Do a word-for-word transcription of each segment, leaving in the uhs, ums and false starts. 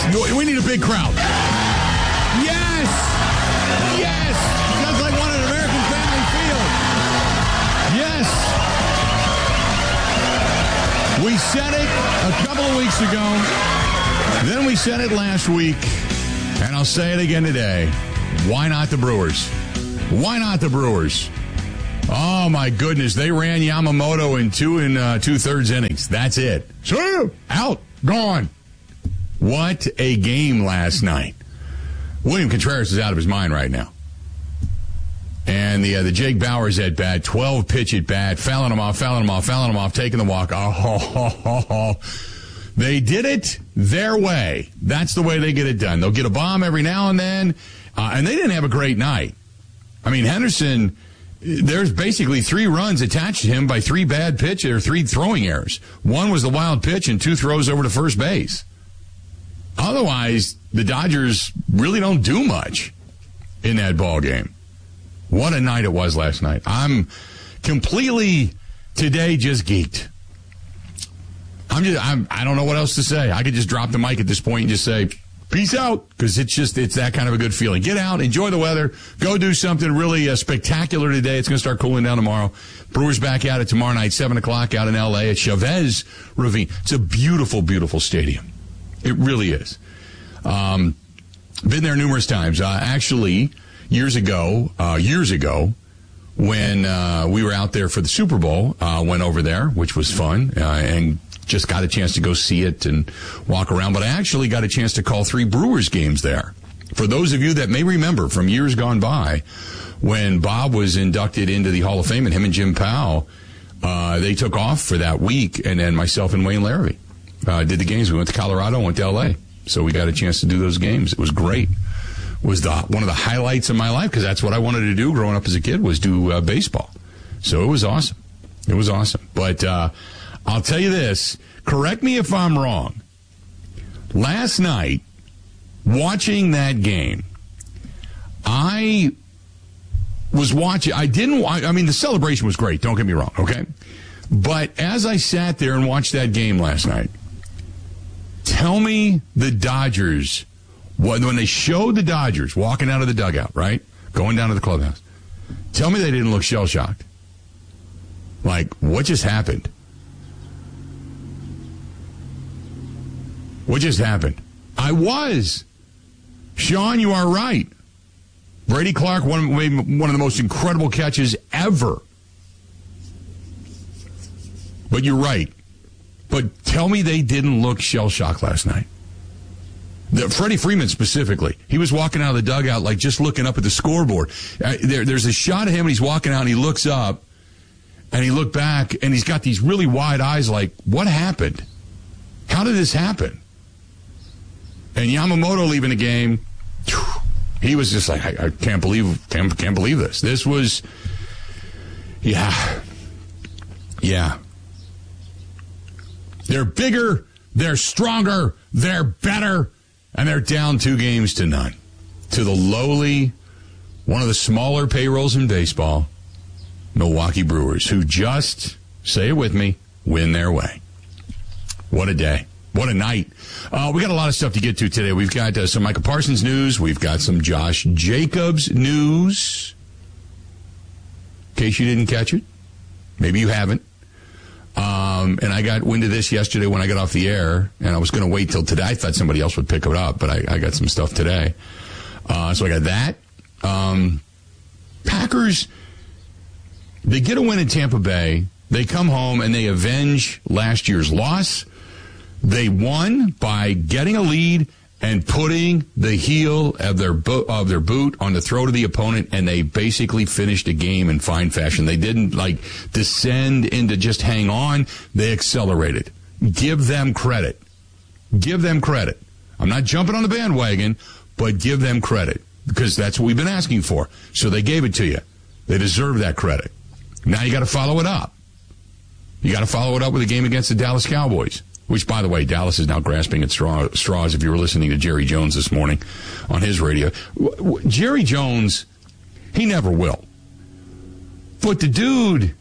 We need a big crowd. Yes! Yes! Just like one at American Family Field. Yes! We said it a couple of weeks ago. Then we said it last week. And I'll say it again today. Why not the Brewers? Why not the Brewers? Oh, my goodness. They ran Yamamoto in two and uh, two-thirds innings. That's it. So, out. Gone. What a game last night. William Contreras is out of his mind right now. And the uh, the Jake Bauers at bat, twelve pitch at bat, fouling him off, fouling him off, fouling him off, taking the walk. Oh, ho, ho, ho, ho. They did it their way. That's the way they get it done. They'll get a bomb every now and then, uh, and they didn't have a great night. I mean, Henderson, there's basically three runs attached to him by three bad pitches or three throwing errors. One was the wild pitch and two throws over to first base. Otherwise, the Dodgers really don't do much in that ball game. What a night it was last night. I'm completely today just geeked. I'm just I'm I don't know what else to say. I could just drop the mic at this point and just say peace out, because it's just it's that kind of a good feeling. Get out, enjoy the weather, go do something really uh, spectacular today. It's going to start cooling down tomorrow. Brewers back at it tomorrow night, seven o'clock out in L A at Chavez Ravine. It's a beautiful, beautiful stadium. It really is. Um, been there numerous times. Uh, actually, years ago, uh, years ago, when uh, we were out there for the Super Bowl, uh, went over there, which was fun, uh, and just got a chance to go see it and walk around. But I actually got a chance to call three Brewers games there. For those of you that may remember from years gone by, when Bob was inducted into the Hall of Fame and him and Jim Powell, uh, they took off for that week, and then myself and Wayne Larrivee uh, did the games. We went to Colorado, went to L A, so we got a chance to do those games. It was great. It was the, one of the highlights of my life, because that's what I wanted to do growing up as a kid, was do uh, baseball. So it was awesome. It was awesome. But uh, I'll tell you this, correct me if I'm wrong. Last night, watching that game, I was watching, I didn't, I mean, the celebration was great, don't get me wrong, okay? But as I sat there and watched that game last night, tell me the Dodgers, when they showed the Dodgers walking out of the dugout, right, going down to the clubhouse, tell me they didn't look shell-shocked. Like, what just happened? What just happened? I was. Sean, you are right. Brady Clark, one, one of the most incredible catches ever. But you're right. But tell me they didn't look shell-shocked last night. The, Freddie Freeman specifically. He was walking out of the dugout like just looking up at the scoreboard. Uh, there, there's a shot of him and he's walking out and he looks up and he looked back and he's got these really wide eyes like, what happened? How did this happen? And Yamamoto leaving the game, he was just like, I, I can't believe, can't, can't believe this. This was, yeah, yeah. They're bigger, they're stronger, they're better, and they're down two games to none. To the lowly, one of the smaller payrolls in baseball, Milwaukee Brewers, who just, say it with me, win their way. What a day. What a night. Uh, we got a lot of stuff to get to today. We've got uh, some Micah Parsons news. We've got some Josh Jacobs news. In case you didn't catch it. Maybe you haven't. Um, and I got wind of this yesterday when I got off the air, and I was going to wait till today. I thought somebody else would pick it up, but I, I got some stuff today. Uh, so I got that. Um, Packers, they get a win in Tampa Bay. They come home and they avenge last year's loss. They won by getting a lead and putting the heel of their bo- of their boot on the throat of the opponent, and they basically finished a game in fine fashion. They didn't, like, descend into just hang on. They accelerated. Give them credit. Give them credit. I'm not jumping on the bandwagon, but give them credit, because that's what we've been asking for. So they gave it to you. They deserve that credit. Now you got to follow it up. You got to follow it up with a game against the Dallas Cowboys. Which, by the way, Dallas is now grasping at straw, straws, if you were listening to Jerry Jones this morning on his radio. W- w- Jerry Jones, he never will. But the dude,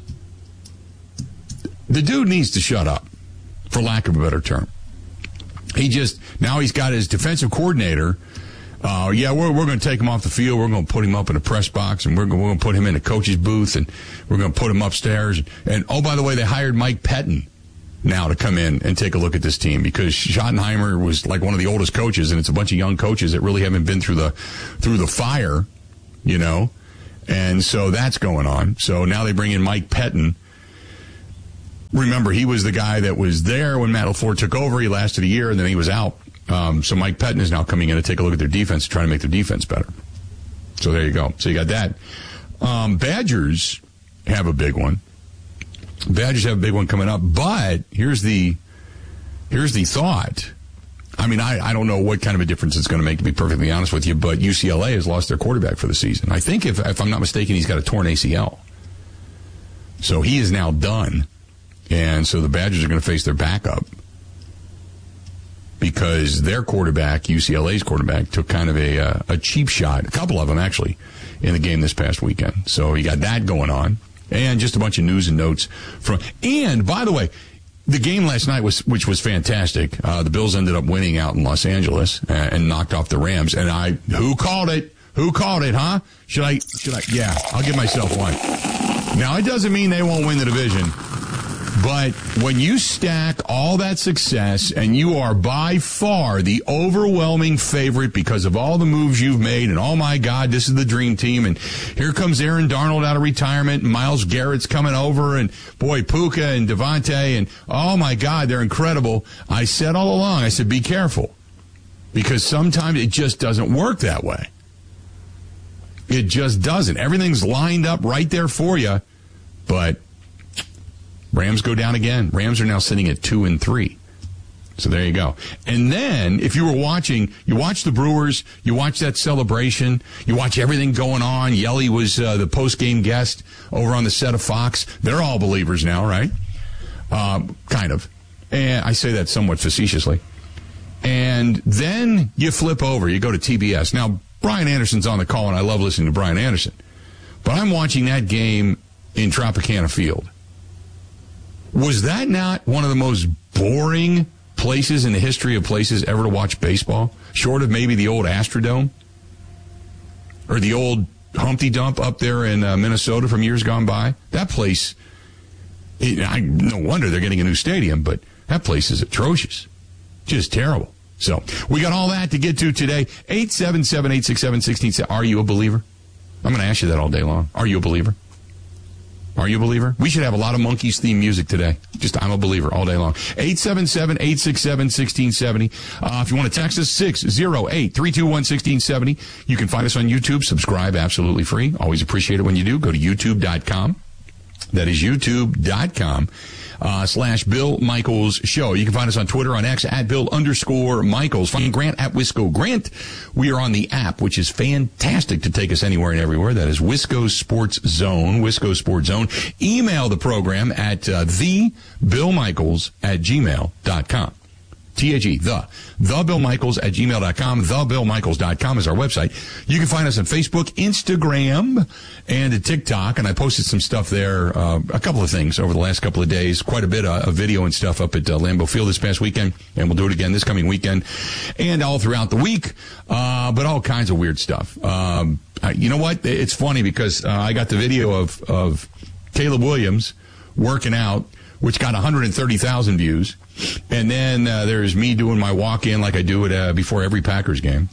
the dude needs to shut up, for lack of a better term. he just, now he's got his defensive coordinator. Uh, yeah, we're, we're going to take him off the field. We're going to put him up in a press box, and we're going, we're going to put him in a coach's booth, and we're going to put him upstairs. And, and, oh, by the way, they hired Mike Pettin now to come in and take a look at this team, because Schottenheimer was like one of the oldest coaches, and it's a bunch of young coaches that really haven't been through the through the fire, you know. And so that's going on. So now they bring in Mike Pettin. Remember, he was the guy that was there when Matt LaFleur took over. He lasted a year, and then he was out. Um, so Mike Pettin is now coming in to take a look at their defense, trying to make their defense better. So there you go. So you got that. Um, Badgers have a big one. Badgers have a big one coming up. But here's the here's the thought. I mean, I, I don't know what kind of a difference it's going to make, to be perfectly honest with you, but U C L A has lost their quarterback for the season. I think, if, if I'm not mistaken, he's got a torn A C L. So he is now done. And so the Badgers are going to face their backup, because their quarterback, U C L A's quarterback, took kind of a uh, a cheap shot, a couple of them actually, in the game this past weekend. So you got that going on, and just a bunch of news and notes from. And by the way, the game last night was, which was fantastic. Uh, the Bills ended up winning out in Los Angeles and, and knocked off the Rams. And I, who called it? Who called it? Huh? Should I? Should I? Yeah, I'll give myself one. Now, it doesn't mean they won't win the division. But when you stack all that success, and you are by far the overwhelming favorite because of all the moves you've made, and oh my God, this is the dream team, and here comes Aaron Darnold out of retirement, and Myles Garrett's coming over, and boy, Puka and Devontae, and oh my God, they're incredible. I said all along, I said, be careful, because sometimes it just doesn't work that way. It just doesn't. Everything's lined up right there for you, but Rams go down again. Rams are now sitting at two and three. So there you go. And then, if you were watching, you watch the Brewers, you watch that celebration, you watch everything going on. Yelly was uh, the post-game guest over on the set of Fox. They're all believers now, right? Um, kind of. And I say that somewhat facetiously. And then you flip over, you go to T B S. Now, Brian Anderson's on the call, and I love listening to Brian Anderson. But I'm watching that game in Tropicana Field. Was that not one of the most boring places in the history of places ever to watch baseball? Short of maybe the old Astrodome? Or the old Humpty Dump up there in uh, Minnesota from years gone by? That place, it, I, no wonder they're getting a new stadium, but that place is atrocious. Just terrible. So, we got all that to get to today. eight seven seven, eight six seven, one six seven. Are you a believer? I'm going to ask you that all day long. Are you a believer? Are you a believer? We should have a lot of Monkees theme music today. Just, I'm a believer all day long. eight seven seven, eight six seven, one six seven zero. Uh, if you want to text us, six oh eight, three two one, one six seven zero. You can find us on YouTube. Subscribe absolutely free. Always appreciate it when you do. Go to youtube dot com. That is youtube dot com uh, slash Bill Michaels Show. You can find us on Twitter, on X, at Bill underscore Michaels. Find Grant at Wisco Grant. We are on the app, which is fantastic to take us anywhere and everywhere. That is Wisco Sports Zone, Wisco Sports Zone. Email the program at uh, the Bill Michaels at gmail dot com. T H E, the, the Bill Michaels at gmail dot com. the bill michaels dot com is our website. You can find us on Facebook, Instagram, and TikTok, and I posted some stuff there, uh, a couple of things over the last couple of days, quite a bit uh, of video and stuff up at uh, Lambeau Field this past weekend, and we'll do it again this coming weekend, and all throughout the week, uh, but all kinds of weird stuff. Um, I, you know what? It's funny because uh, I got the video of, of Caleb Williams working out, which got one hundred thirty thousand views. And then uh, there's me doing my walk-in like I do it uh, before every Packers game.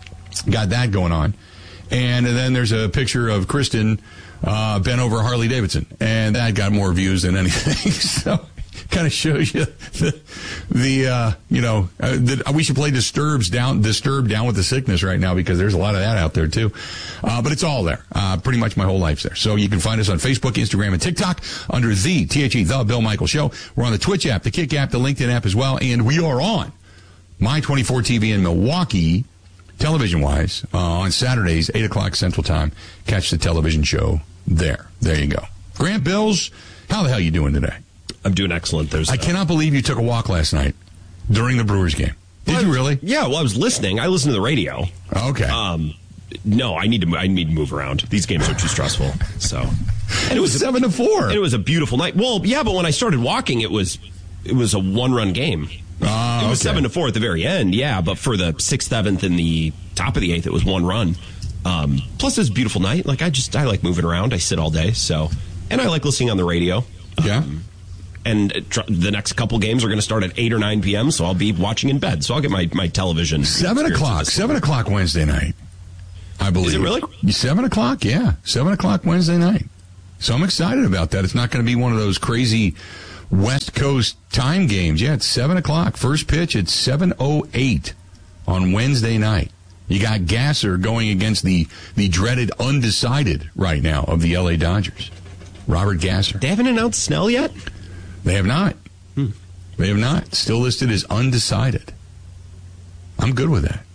Got that going on. And then there's a picture of Kristen uh, bent over Harley Davidson. And that got more views than anything. So kind of shows you the, the uh, you know, uh, the, we should play Disturbed down, Disturbed down with the sickness right now, because there's a lot of that out there too. Uh, but it's all there. Uh, pretty much my whole life's there. So you can find us on Facebook, Instagram, and TikTok under the T H E, the Bill Michaels Show. We're on the Twitch app, the Kick app, the LinkedIn app as well. And we are on My twenty-four T V in Milwaukee, television-wise, uh, on Saturdays, eight o'clock Central Time. Catch the television show there. There you go. Grant Bills, how the hell are you doing today? I'm doing excellent. There's I cannot believe you took a walk last night during the Brewers game. Did well, you really? Yeah, well, I was listening. I listened to the radio. Okay. Um, no, I need to. I need to move around. These games are too stressful. So, and it was seven to four. And it was a beautiful night. Well, yeah, but when I started walking, it was it was a one run game. Uh, it was okay. seven to four at the very end, yeah. But for the sixth, seventh, and the top of the eighth, it was one run. Um, plus, it was a beautiful night. Like I just, I like moving around. I sit all day, so and I like listening on the radio. Yeah. Um, and tr- the next couple games are going to start at eight or nine p.m., so I'll be watching in bed. So I'll get my my television. Seven o'clock. Seven o'clock Wednesday night. I believe. Is it really? Seven o'clock, yeah. Seven o'clock Wednesday night. So I'm excited about that. It's not going to be one of those crazy West Coast time games. Yeah, it's seven o'clock. First pitch at seven oh eight on Wednesday night. You got Gasser going against the, the dreaded undecided right now of the L A Dodgers. Robert Gasser. They haven't announced Snell yet? They have not. Hmm. They have not. Still listed as undecided. I'm good with that.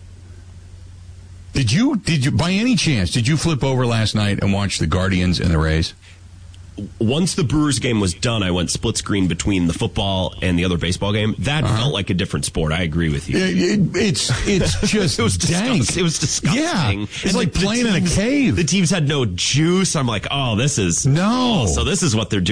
Did you, did you, by any chance, did you flip over last night and watch the Guardians and the Rays? Once the Brewers game was done, I went split screen between the football and the other baseball game. That uh-huh. felt like a different sport. I agree with you. It, it, it's it's just it was dank. Disgust, it was disgusting. Yeah, it's and like the, playing the teams, in a cave. The teams had no juice. I'm like, oh, this is no. Oh, so this is what they're doing.